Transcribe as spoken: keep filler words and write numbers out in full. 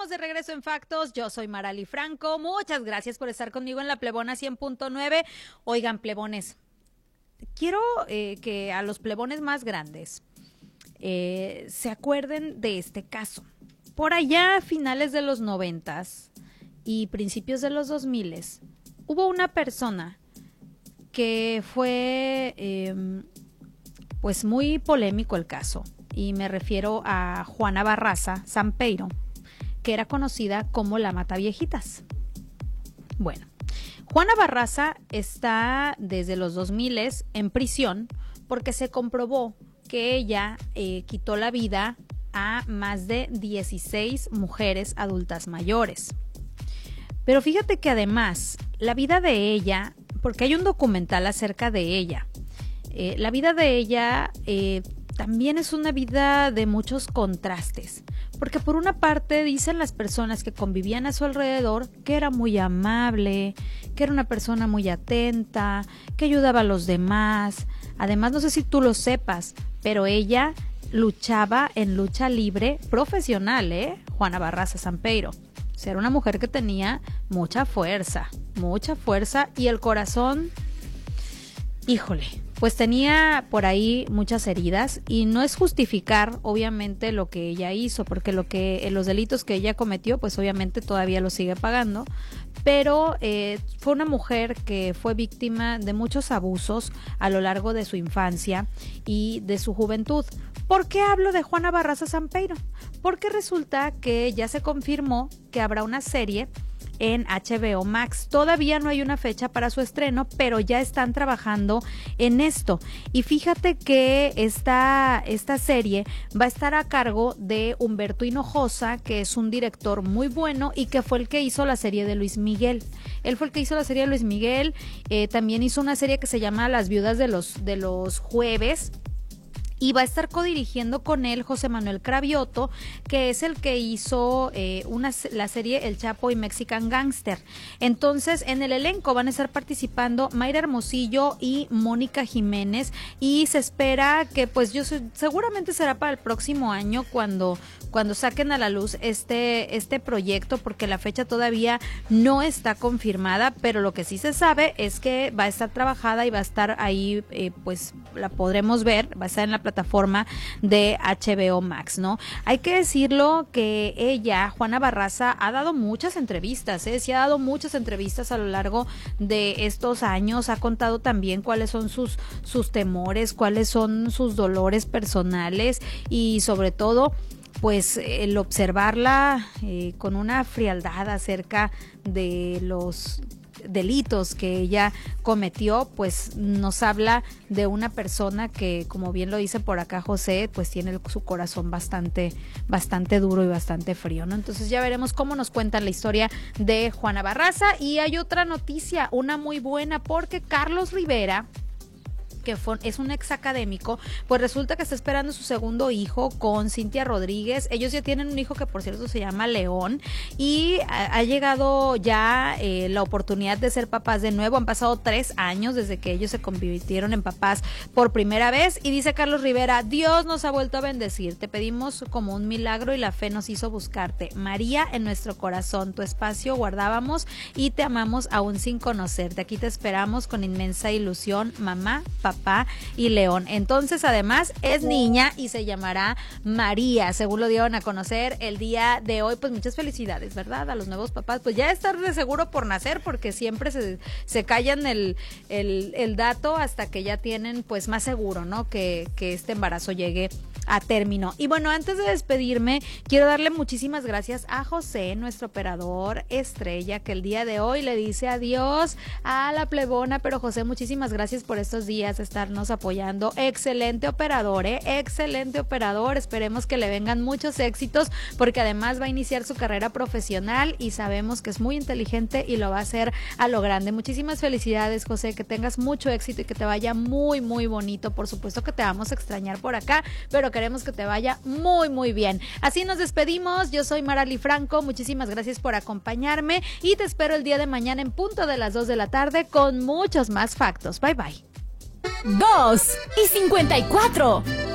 estamos de regreso en Factos. Yo soy Marali Franco. Muchas gracias por estar conmigo en la Plebona cien punto nueve. Oigan, plebones, quiero eh, que a los plebones más grandes eh, se acuerden de este caso. Por allá a finales de los noventas y principios de los dos miles, hubo una persona que fue eh, pues muy polémico el caso. Y me refiero a Juana Barraza Sampeiro, que era conocida como la Mataviejitas. Bueno, Juana Barraza está desde los dos miles en prisión porque se comprobó que ella eh, quitó la vida a más de dieciséis mujeres adultas mayores. Pero fíjate que además, la vida de ella, porque hay un documental acerca de ella, eh, la vida de ella eh, también es una vida de muchos contrastes, porque por una parte dicen las personas que convivían a su alrededor que era muy amable, que era una persona muy atenta, que ayudaba a los demás. Además, no sé si tú lo sepas, pero ella luchaba en lucha libre profesional, ¿eh? Juana Barraza Sampeiro. O sea, era una mujer que tenía mucha fuerza, mucha fuerza y el corazón, híjole, pues tenía por ahí muchas heridas y no es justificar obviamente lo que ella hizo, porque lo que los delitos que ella cometió pues obviamente todavía lo sigue pagando, pero eh, fue una mujer que fue víctima de muchos abusos a lo largo de su infancia y de su juventud. ¿Por qué hablo de Juana Barraza Sampeiro? Porque resulta que ya se confirmó que habrá una serie en H B O Max. Todavía no hay una fecha para su estreno, pero ya están trabajando en esto. Y fíjate que esta, esta serie va a estar a cargo de Humberto Hinojosa, que es un director muy bueno y que fue el que hizo la serie de Luis Miguel. Él fue el que hizo la serie de Luis Miguel. Eh, también hizo una serie que se llama Las Viudas de los, de los Jueves. Y va a estar codirigiendo con él José Manuel Cravioto, que es el que hizo eh, una, la serie El Chapo y Mexican Gangster. Entonces, en el elenco van a estar participando Mayra Hermosillo y Mónica Jiménez, y se espera que, pues, yo sé, seguramente será para el próximo año cuando, cuando saquen a la luz este, este proyecto, porque la fecha todavía no está confirmada, pero lo que sí se sabe es que va a estar trabajada y va a estar ahí, eh, pues, la podremos ver, va a estar en la plataforma de H B O Max, ¿no? Hay que decirlo que ella, Juana Barraza, ha dado muchas entrevistas, ¿eh? Sí ha dado muchas entrevistas a lo largo de estos años, ha contado también cuáles son sus, sus temores, cuáles son sus dolores personales y sobre todo, pues el observarla eh, con una frialdad acerca de los delitos que ella cometió, pues nos habla de una persona que, como bien lo dice por acá José, pues tiene su corazón bastante, bastante duro y bastante frío, ¿no? Entonces ya veremos cómo nos cuentan la historia de Juana Barraza. Y hay otra noticia, una muy buena, porque Carlos Rivera, que fue, es un ex académico, pues resulta que está esperando su segundo hijo con Cintia Rodríguez. Ellos ya tienen un hijo que, por cierto, se llama León, y ha, ha llegado ya eh, la oportunidad de ser papás de nuevo. Han pasado tres años desde que ellos se convirtieron en papás por primera vez, y dice Carlos Rivera: Dios nos ha vuelto a bendecir, te pedimos como un milagro y la fe nos hizo buscarte. María, en nuestro corazón tu espacio guardábamos y te amamos aún sin conocerte. Aquí te esperamos con inmensa ilusión, mamá, papá papá y León. Entonces, además, es niña y se llamará María, según lo dieron a conocer el día de hoy. Pues muchas felicidades, ¿verdad? A los nuevos papás. Pues ya estar de seguro por nacer, porque siempre se, se callan el, el, el dato hasta que ya tienen, pues, más seguro, ¿no? Que, que este embarazo llegue a término. Y bueno, antes de despedirme, quiero darle muchísimas gracias a José, nuestro operador estrella, que el día de hoy le dice adiós a la plebona. Pero José, muchísimas gracias por estos días estarnos apoyando. Excelente operador, ¿eh? Excelente operador. Esperemos que le vengan muchos éxitos, porque además va a iniciar su carrera profesional y sabemos que es muy inteligente y lo va a hacer a lo grande. Muchísimas felicidades, José, que tengas mucho éxito y que te vaya muy, muy bonito. Por supuesto que te vamos a extrañar por acá, pero queremos que te vaya muy, muy bien. Así nos despedimos. Yo soy Marali Franco. Muchísimas gracias por acompañarme y te espero el día de mañana en punto de las dos de la tarde con muchos más factos. Bye, bye. Dos y cincuenta y cuatro.